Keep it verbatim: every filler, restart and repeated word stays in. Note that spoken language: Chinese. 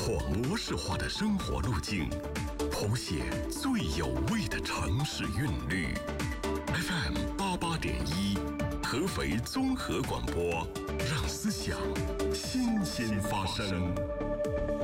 破模式化的生活路径，谱写最有味的城市韵律。F M 八八点一，合肥综合广播，让思想新鲜发生。